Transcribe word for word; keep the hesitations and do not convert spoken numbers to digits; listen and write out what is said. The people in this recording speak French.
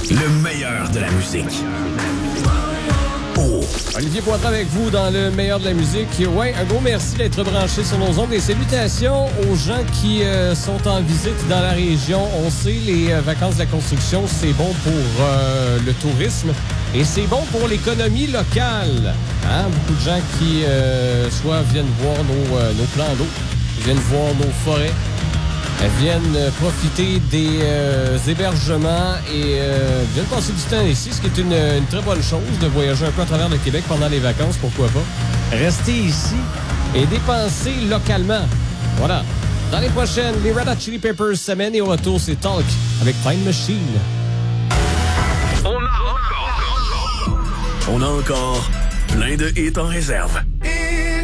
Le meilleur de la musique. Oh. Olivier Poitras avec vous dans le meilleur de la musique. Ouais, un gros merci d'être branché sur nos ondes et salutations aux gens qui euh, sont en visite dans la région. On sait, les euh, vacances de la construction, c'est bon pour euh, le tourisme et c'est bon pour l'économie locale. Hein? Beaucoup de gens qui euh, soit viennent voir nos, euh, nos plans d'eau, viennent voir nos forêts, viennent profiter des euh, hébergements et euh, viennent passer du temps ici, ce qui est une, une très bonne chose de voyager un peu à travers le Québec pendant les vacances, pourquoi pas. Rester ici et dépenser localement. Voilà. Dans les prochaines, les Red Hot Chili Peppers s'amènent et au retour, c'est Talk avec Time Machine. On a encore, on a encore plein de hits en réserve.